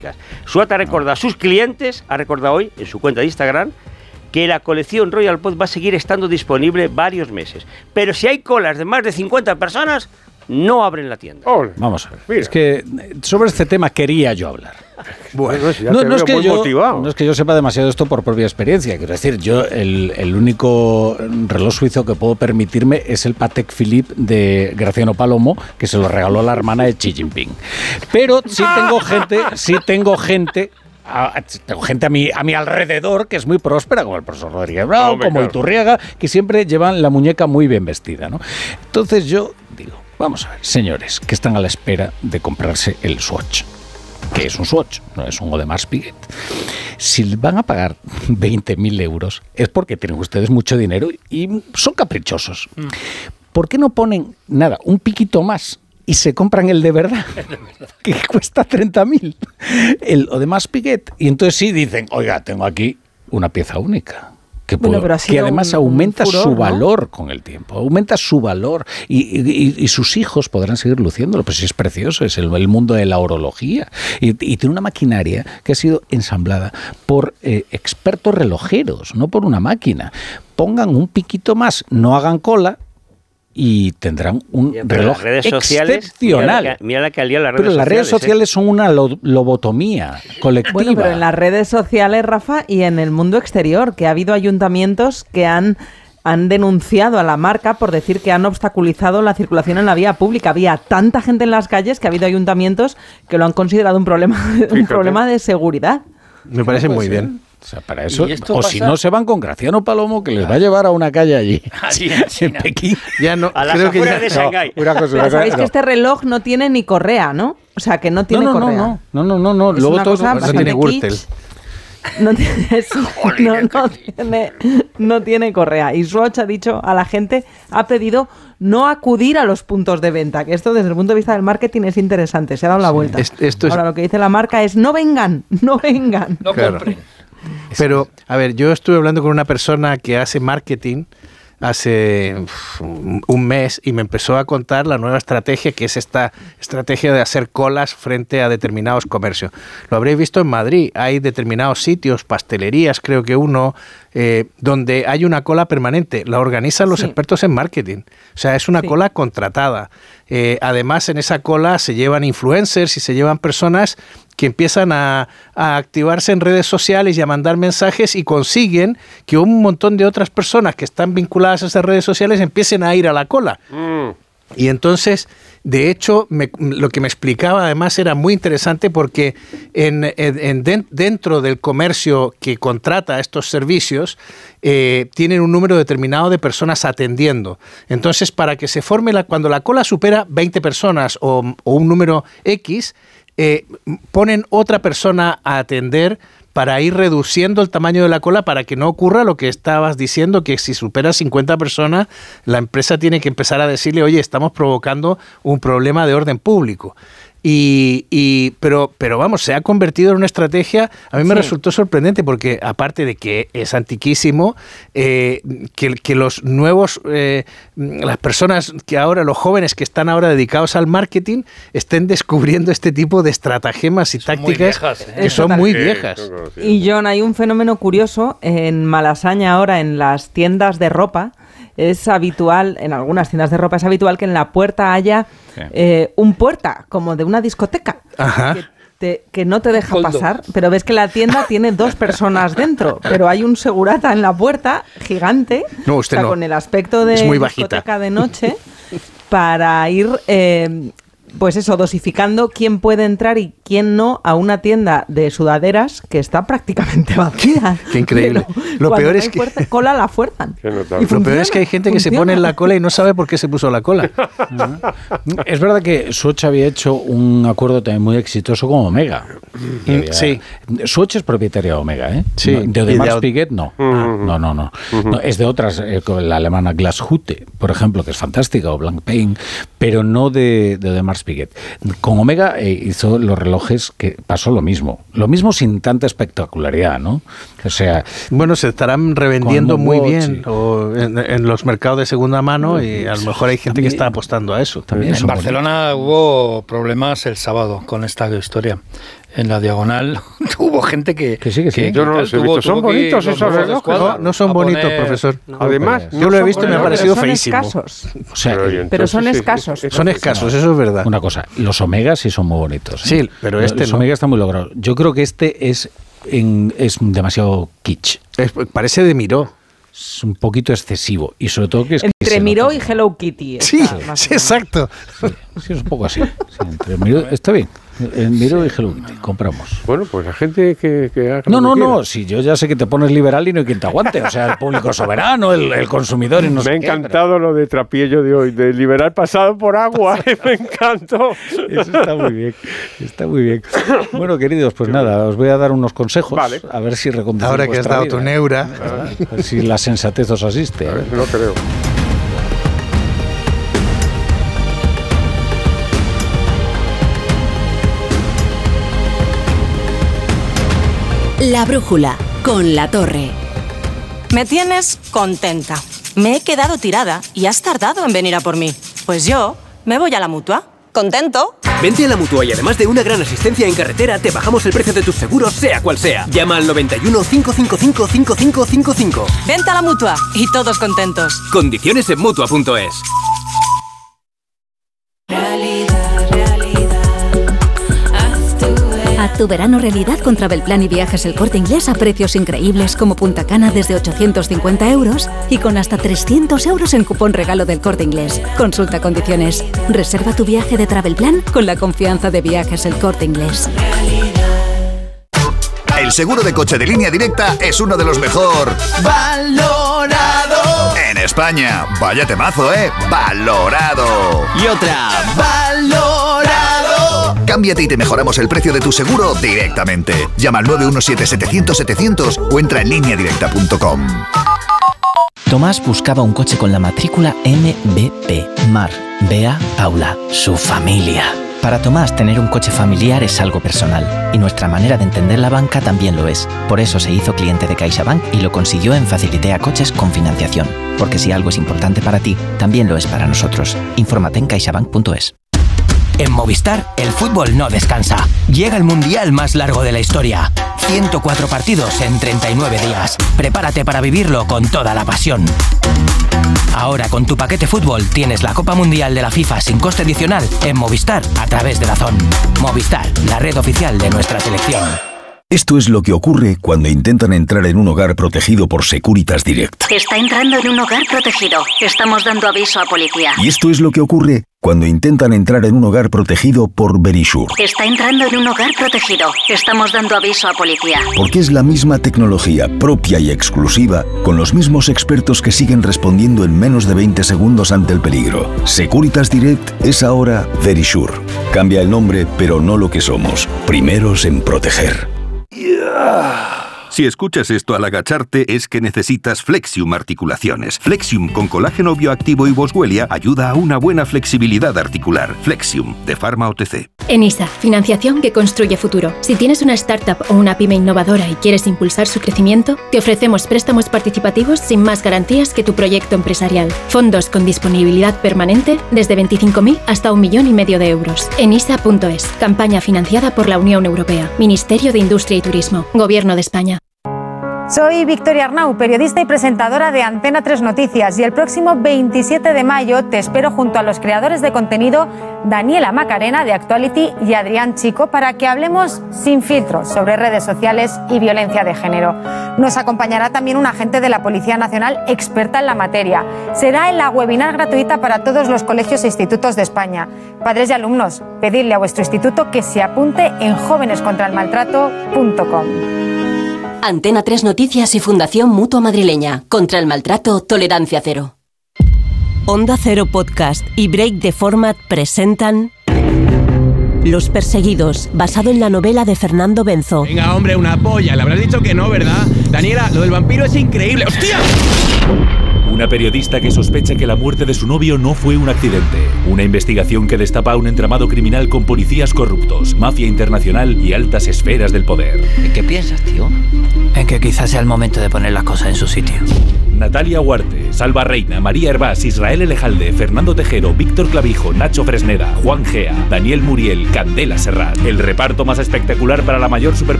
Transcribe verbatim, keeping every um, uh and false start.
Swatch ha recordado a sus clientes, ha recordado hoy en su cuenta de Instagram, que la colección Royal Pod va a seguir estando disponible varios meses. Pero si hay colas de más de cincuenta personas, no abren la tienda. Oh, vamos a ver. Mira. Es que sobre este tema quería yo hablar. Bueno, ya no, te no, es que yo, motivado. no es que yo sepa demasiado esto por propia experiencia. Quiero decir, yo el, el único reloj suizo que puedo permitirme es el Patek Philippe de Graciano Palomo, que se lo regaló la hermana de Xi Jinping. Pero sí tengo gente, sí tengo gente... A, tengo gente a mi, a mi alrededor que es muy próspera, como el profesor Rodríguez Brown, oh, como claro. Iturriaga, que siempre llevan la muñeca muy bien vestida, ¿no? Entonces yo digo, vamos a ver, señores, que están a la espera de comprarse el Swatch, que es un Swatch, no es un Audemars Piguet. Si van a pagar veinte mil euros es porque tienen ustedes mucho dinero y son caprichosos. Mm. ¿Por qué no ponen, nada, un piquito más? Y se compran el de verdad, que cuesta treinta mil, el Audemars Piguet. Y entonces sí dicen, oiga, tengo aquí una pieza única, que, puedo, bueno, que además un, aumenta un furor, su valor, ¿no? Con el tiempo, aumenta su valor y, y, y sus hijos podrán seguir luciéndolo, pues es precioso, es el, el mundo de la orología. Y, y tiene una maquinaria que ha sido ensamblada por eh, expertos relojeros, no por una máquina. Pongan un piquito más, no hagan cola, y tendrán un ya, reloj las redes sociales, excepcional. Mira, mira la que alía las redes pero sociales. Las redes sociales ¿eh? Son una lo, lobotomía colectiva. Bueno, pero en las redes sociales, Rafa, y en el mundo exterior, que ha habido ayuntamientos que han, han denunciado a la marca por decir que han obstaculizado la circulación en la vía pública. Había tanta gente en las calles que ha habido ayuntamientos que lo han considerado un problema, un problema de seguridad. Me parece muy bien. O sea, para eso, o pasa? Si no se van con Graciano Palomo, que les va a llevar a una calle allí, allí en Pekín. Ya no, a las creo afueras que ya, de Shanghái. No, pero sabéis no. que este reloj no tiene ni correa, ¿no? O sea, que no tiene no, no, correa. No, no, no, no, no. Luego todo eso no tiene Gürtel. No tiene, eso, no, no, tiene, no tiene correa. Y Swatch ha dicho a la gente, ha pedido no acudir a los puntos de venta, que esto desde el punto de vista del marketing es interesante, se ha dado la vuelta. Sí, esto es... Ahora lo que dice la marca es no vengan, no vengan. No claro. compren. Pero, a ver, yo estuve hablando con una persona que hace marketing hace uf, un mes y me empezó a contar la nueva estrategia, que es esta estrategia de hacer colas frente a determinados comercios. Lo habréis visto en Madrid, hay determinados sitios, pastelerías, creo que uno, eh, donde hay una cola permanente. La organizan los sí. expertos en marketing. O sea, es una sí. cola contratada. Eh, además, en esa cola se llevan influencers y se llevan personas que empiezan a, a activarse en redes sociales y a mandar mensajes y consiguen que un montón de otras personas que están vinculadas a esas redes sociales empiecen a ir a la cola. Mm. Y entonces, de hecho, me, lo que me explicaba además era muy interesante porque en, en, en de, dentro del comercio que contrata estos servicios eh, tienen un número determinado de personas atendiendo. Entonces, para que se forme, la, cuando la cola supera veinte personas o, o un número X, eh, ponen otra persona a atender para ir reduciendo el tamaño de la cola para que no ocurra lo que estabas diciendo, que si supera cincuenta personas, la empresa tiene que empezar a decirle, oye, estamos provocando un problema de orden público. Y, y pero, pero vamos, se ha convertido en una estrategia, a mí me sí. resultó sorprendente porque aparte de que es antiquísimo, eh, que, que los nuevos, eh, las personas que ahora, los jóvenes que están ahora dedicados al marketing, estén descubriendo este tipo de estratagemas y son tácticas viejas, ¿eh? que son Total. muy viejas. Y John, hay un fenómeno curioso en Malasaña ahora, en las tiendas de ropa. Es habitual, en algunas tiendas de ropa es habitual que en la puerta haya sí. eh, un puerta, como de una discoteca, Ajá. que, te, que no te deja pasar, pero ves que la tienda tiene dos personas dentro, pero hay un segurata en la puerta gigante, no, usted o sea, no. con el aspecto de discoteca de noche, para ir... Eh, pues eso, dosificando quién puede entrar y quién no a una tienda de sudaderas que está prácticamente vacía. Qué increíble. Pero lo peor es que fuerza, cola la fuerzan. Lo peor es que hay gente funciona. que se pone en la cola y no sabe por qué se puso la cola. Uh-huh. Es verdad que Swatch había hecho un acuerdo también muy exitoso con Omega. Había, sí. Swatch es propietaria de Omega, ¿eh? Sí. No, de Audemars Piguet no. Uh-huh. no. No, no, uh-huh. no. Es de otras, eh, la alemana Glashütte, por ejemplo, que es fantástica, o Blancpain, pero no de, de Audemars Piguet. Con Omega eh, hizo los relojes que pasó lo mismo. Lo mismo sin tanta espectacularidad, ¿no? O sea... Bueno, se estarán revendiendo muy Watch, bien sí. o en, en los mercados de segunda mano y a lo mejor hay gente también, que está apostando a eso. También en Barcelona bonitos. Hubo problemas el sábado con esta historia. en la diagonal tuvo gente que... Que sí, que sí. Que, yo no los he tuvo, visto. ¿Son bonitos esos relojes? No, no son bonitos, poner... profesor. No, Además, yo lo he visto y me ha parecido son feísimo. Escasos. O sea, pero, pero son escasos. Son escasos, eso es verdad. Una cosa, los Omegas sí son muy bonitos. Sí, pero este los no. Omegas están muy logrados. Yo creo que este es, en, es demasiado kitsch. Es, parece de Miró. Es un poquito excesivo y sobre todo que es entre que Miró y Hello Kitty. Sí, sí, exacto. Sí, sí, es un poco así. Sí, entre Miró, está bien. En Miró y Hello Kitty, compramos. Bueno, pues la gente que, que haga No, lo no, que no, quiera. si yo ya sé que te pones liberal y no hay quien te aguante. O sea, el público soberano, el, el consumidor y no Me sé ha qué, encantado pero... lo de Trapiello de hoy, de liberal pasado por agua. Me encantó. Eso está muy bien, está muy bien. Bueno, queridos, pues nada, os voy a dar unos consejos. Vale. A ver si reconducimos. Ahora que has dado vida. tu neura. A ver si la sensatez os asiste. A ver, no creo. La brújula, con La Torre. Me tienes contenta. Me he quedado tirada y has tardado en venir a por mí. Pues yo me voy a la Mutua. ¿Contento? Vente a la Mutua y además de una gran asistencia en carretera, te bajamos el precio de tus seguros, sea cual sea. Llama al noventa y uno, cinco cinco cinco, cinco cinco cinco cinco. Vente a la Mutua y todos contentos. Condiciones en Mutua punto es. Haz tu verano realidad con Travelplan y Viajes El Corte Inglés a precios increíbles como Punta Cana desde ochocientos cincuenta euros y con hasta trescientos euros en cupón regalo del Corte Inglés. Consulta condiciones. Reserva tu viaje de Travelplan con la confianza de Viajes El Corte Inglés. El seguro de coche de Línea Directa es uno de los mejor valorado en España. Vaya temazo, ¿eh? Valorado. Y otra. Valorado. Cámbiate y te mejoramos el precio de tu seguro directamente. Llama al nueve uno siete, setecientos, setecientos o entra en línea directa punto com. Tomás buscaba un coche con la matrícula M B P. Mar, Bea, Paula, su familia. Para Tomás, tener un coche familiar es algo personal, y nuestra manera de entender la banca también lo es. Por eso se hizo cliente de CaixaBank y lo consiguió en Facilitea Coches con financiación. Porque si algo es importante para ti, también lo es para nosotros. Infórmate en caixabank punto es. En Movistar, el fútbol no descansa. Llega el mundial más largo de la historia. ciento cuatro partidos en treinta y nueve días. Prepárate para vivirlo con toda la pasión. Ahora con tu paquete fútbol tienes la Copa Mundial de la FIFA sin coste adicional en Movistar a través de DAZN. Movistar, la red oficial de nuestra selección. Esto es lo que ocurre cuando intentan entrar en un hogar protegido por Securitas Direct. Está entrando en un hogar protegido. Estamos dando aviso a policía. Y esto es lo que ocurre cuando intentan entrar en un hogar protegido por Verisure. Está entrando en un hogar protegido. Estamos dando aviso a policía. Porque es la misma tecnología propia y exclusiva, con los mismos expertos que siguen respondiendo en menos de veinte segundos ante el peligro. Securitas Direct es ahora Verisure. Cambia el nombre, pero no lo que somos. Primeros en proteger. Si escuchas esto al agacharte es que necesitas Flexium Articulaciones. Flexium con colágeno bioactivo y boswellia ayuda a una buena flexibilidad articular. Flexium, de Pharma O T C. ENISA, financiación que construye futuro. Si tienes una startup o una pyme innovadora y quieres impulsar su crecimiento, te ofrecemos préstamos participativos sin más garantías que tu proyecto empresarial. Fondos con disponibilidad permanente desde veinticinco mil hasta un millón y medio de euros. enisa punto es. Campaña financiada por la Unión Europea. Ministerio de Industria y Turismo. Gobierno de España. Soy Victoria Arnau, periodista y presentadora de Antena tres Noticias, y el próximo veintisiete de mayo te espero junto a los creadores de contenido Daniela Macarena de Actuality y Adrián Chico para que hablemos sin filtros sobre redes sociales y violencia de género. Nos acompañará también un agente de la Policía Nacional experta en la materia. Será en la webinar gratuita para todos los colegios e institutos de España. Padres y alumnos, pedidle a vuestro instituto que se apunte en jóvenes contra el maltrato punto com. Antena tres Noticias y Fundación Mutua Madrileña. Contra el maltrato, tolerancia cero. Onda Cero Podcast y Break the Format presentan Los Perseguidos, basado en la novela de Fernando Benzo. Venga, hombre, una polla. Le habrás dicho que no, ¿verdad? Daniela, lo del vampiro es increíble. ¡Hostia! Una periodista que sospecha que la muerte de su novio no fue un accidente. Una investigación que destapa un entramado criminal con policías corruptos, mafia internacional y altas esferas del poder. ¿En qué piensas, tío? En que quizás sea el momento de poner las cosas en su sitio. Natalia Huarte, Salva Reina, María Hervás, Israel Elejalde, Fernando Tejero, Víctor Clavijo, Nacho Fresneda, Juan Gea, Daniel Muriel, Candela Serrat. El reparto más espectacular para la mayor superproducción